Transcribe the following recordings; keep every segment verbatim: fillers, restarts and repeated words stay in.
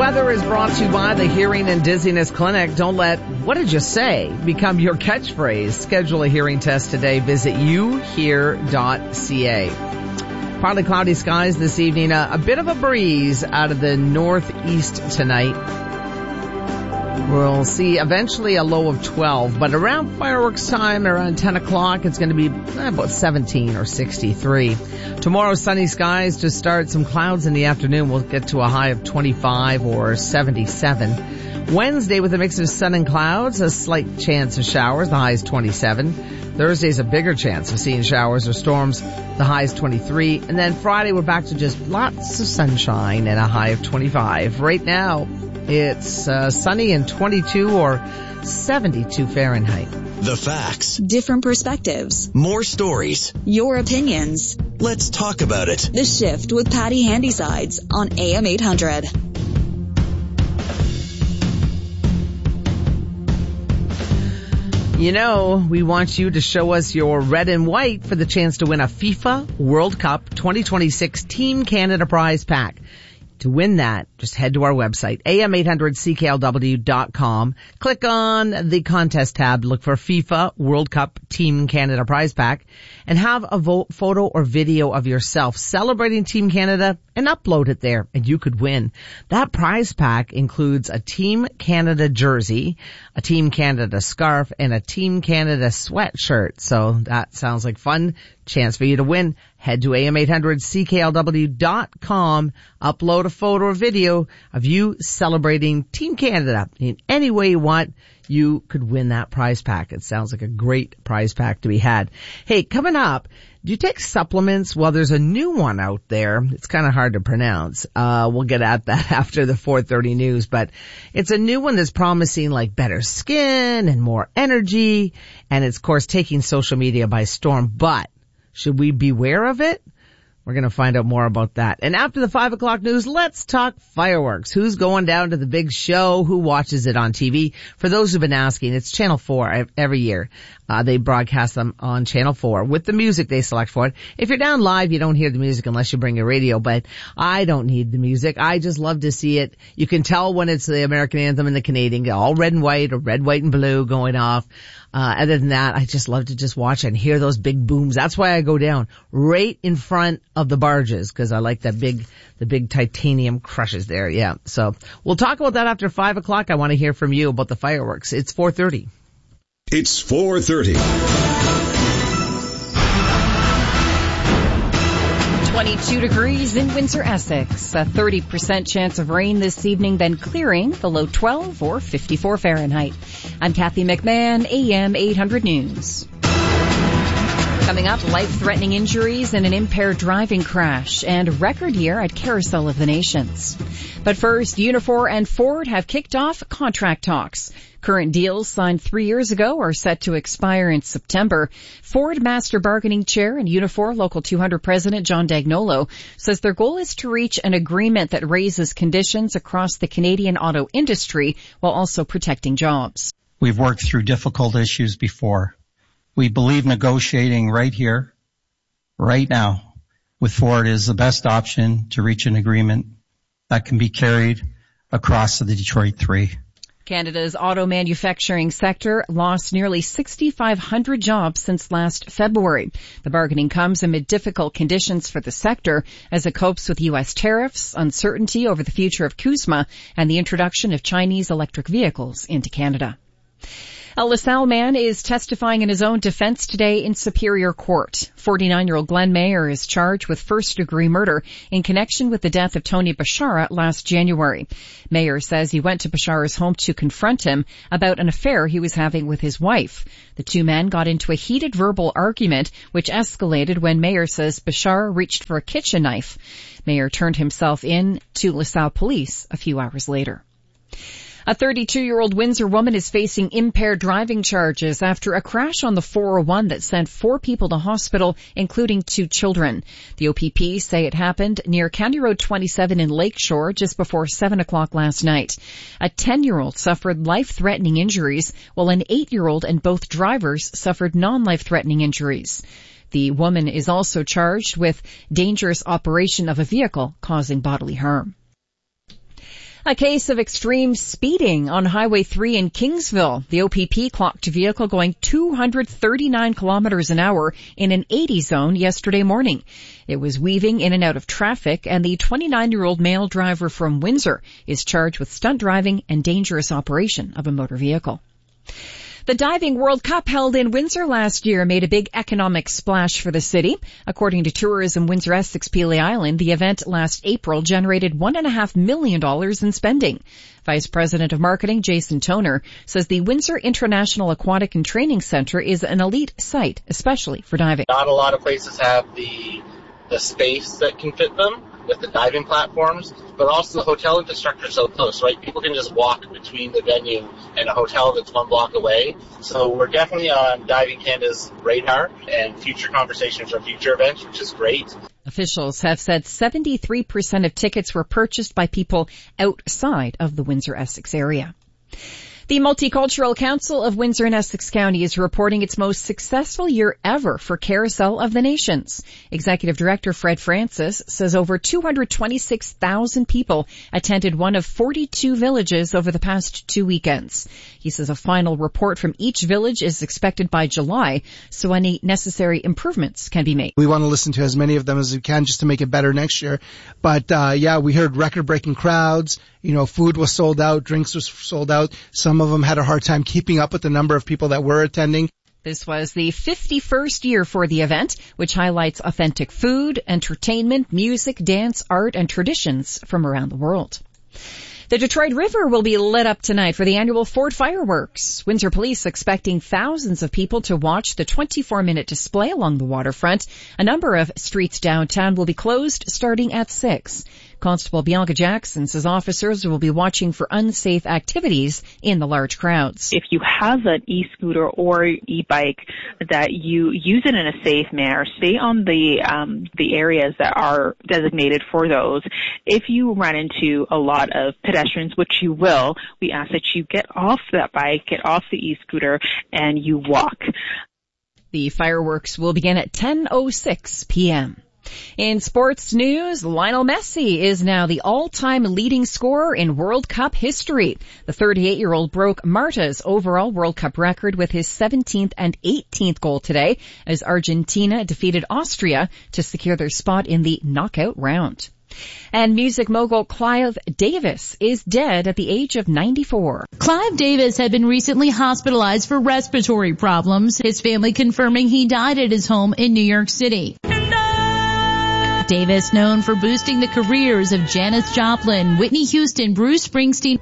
Weather is brought to you by the Hearing and Dizziness Clinic. Don't let "what did you say" become your catchphrase. Schedule a hearing test today. Visit you hear dot c a. Partly cloudy skies this evening. A, a bit of a breeze out of the northeast tonight. We'll see eventually a low of twelve, but around fireworks time, around ten o'clock, it's going to be about seventeen or sixty-three. Tomorrow, sunny skies to start, some clouds in the afternoon. We'll get to a high of twenty-five or seventy-seven. Wednesday with a mix of sun and clouds, a slight chance of showers, the high is twenty-seven. Thursday's a bigger chance of seeing showers or storms, the high is twenty-three. And then Friday we're back to just lots of sunshine and a high of twenty-five. Right now it's uh, sunny and twenty-two or seventy-two Fahrenheit. The facts. Different perspectives. More stories. Your opinions. Let's talk about it. The Shift with Patty Handysides on A M eight hundred. You know, we want you to show us your red and white for the chance to win a FIFA World Cup twenty twenty-six Team Canada prize pack. To win that, just head to our website, A M eight hundred C K L W dot com. Click on the contest tab, look for FIFA World Cup Team Canada prize pack, and have a vo- photo or video of yourself celebrating Team Canada and upload it there, and you could win. That prize pack includes a Team Canada jersey, a Team Canada scarf, and a Team Canada sweatshirt. So that sounds like fun. Chance for you to win. Head to A M eight hundred C K L W dot com. Upload a photo or video of you celebrating Team Canada in any way you want. You could win that prize pack. It sounds like a great prize pack to be had. Hey, coming up, do you take supplements? Well, there's a new one out there. It's kind of hard to pronounce. Uh, we'll get at that after the four thirty news, but it's a new one that's promising like better skin and more energy. And it's, of course, taking social media by storm. But should we beware of it? We're going to find out more about that. And after the five o'clock news, let's talk fireworks. Who's going down to the big show? Who watches it on T V? For those who've been asking, it's Channel four every year. Uh, they broadcast them on Channel four with the music they select for it. If you're down live, you don't hear the music unless you bring your radio, but I don't need the music. I just love to see it. You can tell when it's the American anthem and the Canadian, all red and white or red, white, and blue going off. Uh, other than that, I just love to just watch and hear those big booms. That's why I go down right in front of the barges, because I like that big, the big titanium crushes there. Yeah. So we'll talk about that after five o'clock. I want to hear from you about the fireworks. It's four thirty. It's four thirty. twenty-two degrees in Windsor, Essex. A thirty percent chance of rain this evening, then clearing, the low twelve or fifty-four Fahrenheit. I'm Kathy McMahon, A M eight hundred News. Coming up, life-threatening injuries in an impaired driving crash and record year at Carousel of the Nations. But first, Unifor and Ford have kicked off contract talks. Current deals signed three years ago are set to expire in September. Ford Master Bargaining Chair and Unifor Local two hundred President John Dagnolo says their goal is to reach an agreement that raises conditions across the Canadian auto industry while also protecting jobs. We've worked through difficult issues before. We believe negotiating right here, right now, with Ford is the best option to reach an agreement that can be carried across the Detroit Three. Canada's auto manufacturing sector lost nearly six thousand five hundred jobs since last February. The bargaining comes amid difficult conditions for the sector as it copes with U S tariffs, uncertainty over the future of CUSMA, and the introduction of Chinese electric vehicles into Canada. A LaSalle man is testifying in his own defense today in Superior Court. forty-nine-year-old Glenn Mayer is charged with first-degree murder in connection with the death of Tony Bashara last January. Mayer says he went to Bashara's home to confront him about an affair he was having with his wife. The two men got into a heated verbal argument, which escalated when Mayer says Bashara reached for a kitchen knife. Mayer turned himself in to LaSalle police a few hours later. A thirty-two-year-old Windsor woman is facing impaired driving charges after a crash on the four oh one that sent four people to hospital, including two children. The O P P say it happened near County Road twenty-seven in Lakeshore just before seven o'clock last night. A ten-year-old suffered life-threatening injuries, while an eight-year-old and both drivers suffered non-life-threatening injuries. The woman is also charged with dangerous operation of a vehicle causing bodily harm. A case of extreme speeding on Highway three in Kingsville. The O P P clocked a vehicle going two hundred thirty-nine kilometers an hour in an eighty zone yesterday morning. It was weaving in and out of traffic, and the twenty-nine-year-old male driver from Windsor is charged with stunt driving and dangerous operation of a motor vehicle. The Diving World Cup held in Windsor last year made a big economic splash for the city. According to Tourism Windsor Essex Pelee Island, the event last April generated one and a half million dollars in spending. Vice President of Marketing Jason Toner says the Windsor International Aquatic and Training Center is an elite site, especially for diving. Not a lot of places have the the space that can fit them with the diving platforms, but also the hotel infrastructure is so close, right? People can just walk between the venue and a hotel that's one block away. So we're definitely on Diving Canada's radar and future conversations for future events, which is great. Officials have said seventy-three percent of tickets were purchased by people outside of the Windsor-Essex area. The Multicultural Council of Windsor and Essex County is reporting its most successful year ever for Carousel of the Nations. Executive Director Fred Francis says over two hundred twenty-six thousand people attended one of forty-two villages over the past two weekends. He says a final report from each village is expected by July, so any necessary improvements can be made. We want to listen to as many of them as we can just to make it better next year. But, uh, yeah, we heard record-breaking crowds. You know, food was sold out, drinks was sold out. Some of them had a hard time keeping up with the number of people that were attending. This was the fifty-first year for the event, which highlights authentic food, entertainment, music, dance, art, and traditions from around the world. The Detroit River will be lit up tonight for the annual Ford Fireworks. Windsor Police expecting thousands of people to watch the twenty-four minute display along the waterfront. A number of streets downtown will be closed starting at six. Constable Bianca Jackson says officers will be watching for unsafe activities in the large crowds. If you have an e-scooter or e-bike that you use it in a safe manner, stay on the um, the areas that are designated for those. If you run into a lot of pedestrians, which you will, we ask that you get off that bike, get off the e-scooter, and you walk. The fireworks will begin at ten oh six p.m. In sports news, Lionel Messi is now the all-time leading scorer in World Cup history. The thirty-eight-year-old broke Marta's overall World Cup record with his seventeenth and eighteenth goal today as Argentina defeated Austria to secure their spot in the knockout round. And music mogul Clive Davis is dead at the age of ninety-four. Clive Davis had been recently hospitalized for respiratory problems, his family confirming he died at his home in New York City. Davis, known for boosting the careers of Janis Joplin, Whitney Houston, Bruce Springsteen,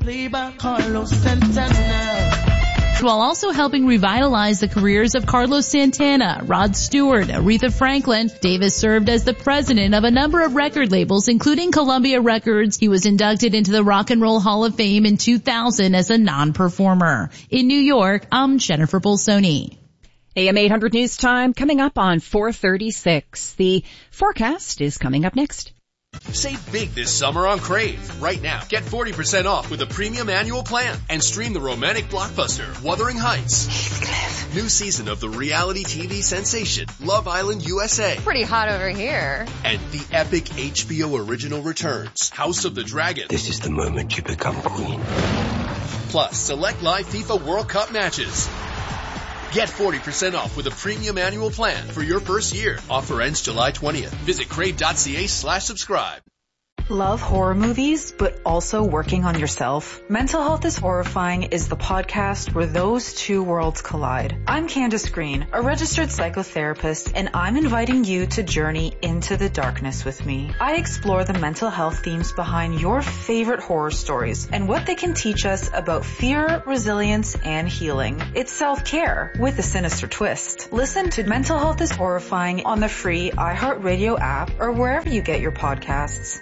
while also helping revitalize the careers of Carlos Santana, Rod Stewart, Aretha Franklin. Davis served as the president of a number of record labels, including Columbia Records. He was inducted into the Rock and Roll Hall of Fame in two thousand as a non-performer. In New York, I'm Jennifer Bolsoni. A M eight hundred News Time coming up on four thirty-six. The forecast is coming up next. Save big this summer on Crave. Right now, get forty percent off with a premium annual plan and stream the romantic blockbuster Wuthering Heights. Heathcliff. New season of the reality T V sensation Love Island U S A. Pretty hot over here. And the epic H B O original returns House of the Dragon. This is the moment you become queen. Plus, select live FIFA World Cup matches. Get forty percent off with a premium annual plan for your first year. Offer ends July twentieth. Visit crave.ca slash subscribe. Love horror movies, but also working on yourself? Mental Health is Horrifying is the podcast where those two worlds collide. I'm Candace Green, a registered psychotherapist, and I'm inviting you to journey into the darkness with me. I explore the mental health themes behind your favorite horror stories and what they can teach us about fear, resilience, and healing. It's self-care with a sinister twist. Listen to Mental Health is Horrifying on the free iHeartRadio app or wherever you get your podcasts.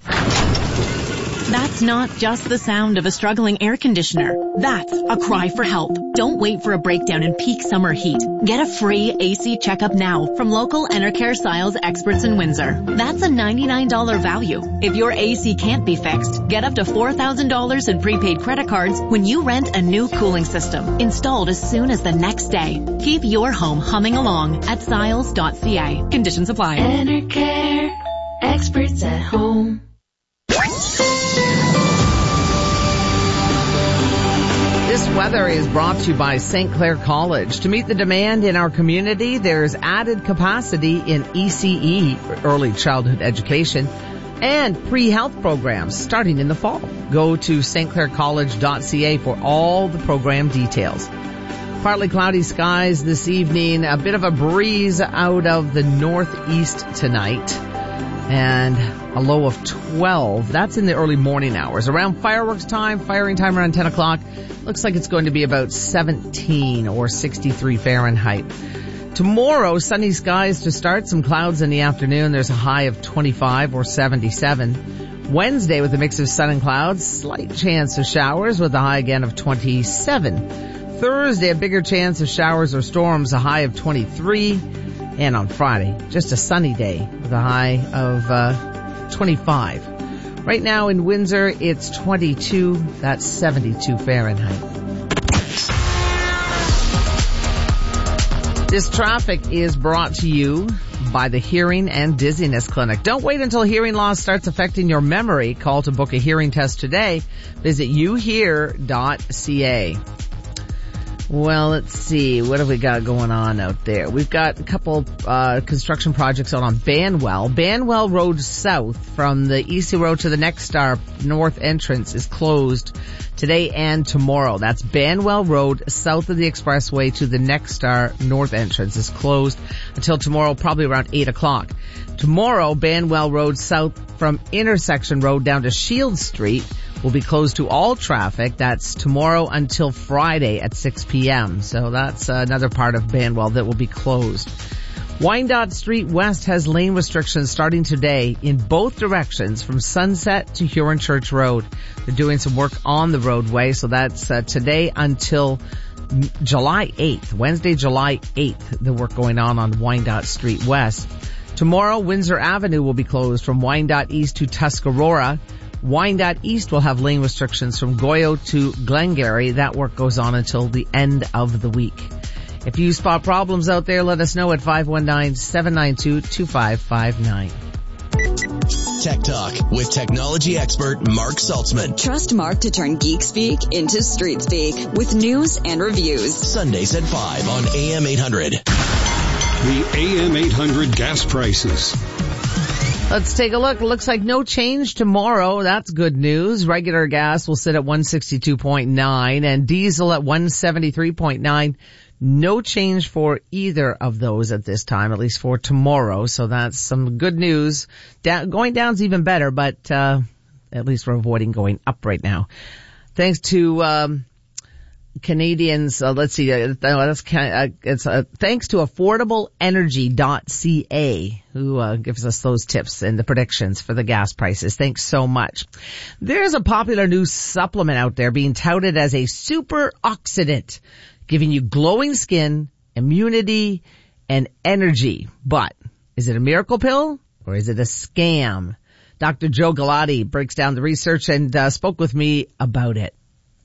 That's not just the sound of a struggling air conditioner. That's a cry for help. Don't wait for a breakdown in peak summer heat. Get a free A C checkup now from local Enercare Styles experts in Windsor. That's a ninety-nine dollars value. If your A C can't be fixed, get up to four thousand dollars in prepaid credit cards when you rent a new cooling system, installed as soon as the next day. Keep your home humming along at stiles dot c a. Conditions apply. Enercare, experts at home. weather is brought to you by Saint Clair College. To meet the demand in our community, there's added capacity in E C E, early childhood education, and pre-health programs starting in the fall. Go to s t clair college dot c a for all the program details. Partly cloudy skies this evening, a bit of a breeze out of the northeast tonight, and a low of twelve. That's in the early morning hours. Around fireworks time, firing time around ten o'clock, looks like it's going to be about seventeen or sixty-three Fahrenheit. Tomorrow, sunny skies to start, some clouds in the afternoon. There's a high of twenty-five or seventy-seven. Wednesday with a mix of sun and clouds, slight chance of showers with a high again of twenty-seven. Thursday, a bigger chance of showers or storms, a high of twenty-three. And on Friday, just a sunny day with a high of uh, twenty-five. Right now in Windsor, it's twenty-two. That's seventy-two Fahrenheit. This traffic is brought to you by the Hearing and Dizziness Clinic. Don't wait until hearing loss starts affecting your memory. Call to book a hearing test today. Visit u hear dot c a. Well, let's see. What have we got going on out there? We've got a couple uh construction projects out on Banwell. Banwell Road South from the Easy Road to the Next Star North entrance is closed today and tomorrow. That's Banwell Road south of the expressway to the Next Star North entrance is closed until tomorrow, probably around eight o'clock. Tomorrow, Banwell Road south from Intersection Road down to Shield Street will be closed to all traffic. That's tomorrow until Friday at six p.m. So that's another part of Banwell that will be closed. Wyandotte Street West has lane restrictions starting today in both directions from Sunset to Huron Church Road. They're doing some work on the roadway, so that's uh, today until July eighth, Wednesday, July eighth, the work going on on Wyandotte Street West. Tomorrow, Windsor Avenue will be closed from Wyandotte East to Tuscarora. Wyandotte East will have lane restrictions from Goyo to Glengarry. That work goes on until the end of the week. If you spot problems out there, let us know at five one nine, seven nine two, two five five nine. Tech Talk with technology expert Mark Saltzman. Trust Mark to turn geek speak into street speak with news and reviews. Sundays at five on A M eight hundred. The A M eight hundred gas prices. Let's take a look. It looks like no change tomorrow. That's good news. Regular gas will sit at one sixty-two point nine and diesel at one seventy-three point nine. No change for either of those at this time, at least for tomorrow. So that's some good news. Da- going down's even better, but uh at least we're avoiding going up right now. Thanks to um Canadians, uh, let's see, uh, that's kind of, uh, it's uh, thanks to affordable energy dot c a who uh, gives us those tips and the predictions for the gas prices. Thanks so much. There's a popular new supplement out there being touted as a super oxidant, giving you glowing skin, immunity, and energy. But is it a miracle pill or is it a scam? Doctor Joe Galati breaks down the research and uh, spoke with me about it.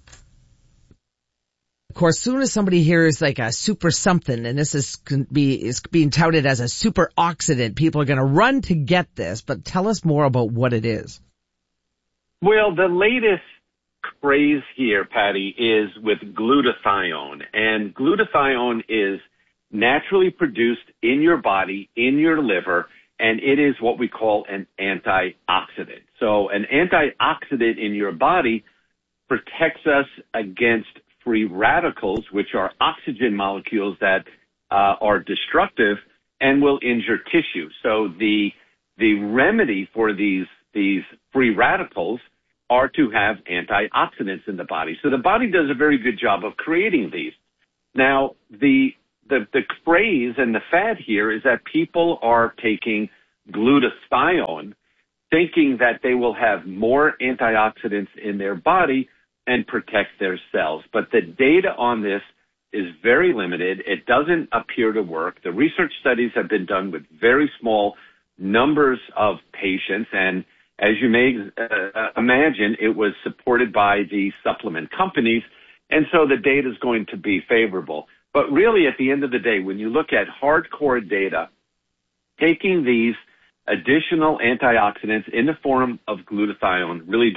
Of course, as soon as somebody hears like a super something, and this is be is being touted as a super oxidant, people are going to run to get this. But tell us more about what it is. Well, the latest craze here, Patty, is with glutathione. And glutathione is naturally produced in your body, in your liver, and it is what we call an antioxidant. So an antioxidant in your body protects us against free radicals, which are oxygen molecules that uh, are destructive and will injure tissue. So the the remedy for these these free radicals are to have antioxidants in the body. So the body does a very good job of creating these. Now, the the the craze and the fad here is that people are taking glutathione, thinking that they will have more antioxidants in their body and protect their cells. But the data on this is very limited. It doesn't appear to work. The research studies have been done with very small numbers of patients, and as you may uh, imagine, it was supported by the supplement companies, and so the data is going to be favorable. But really, at the end of the day, when you look at hardcore data, taking these additional antioxidants in the form of glutathione really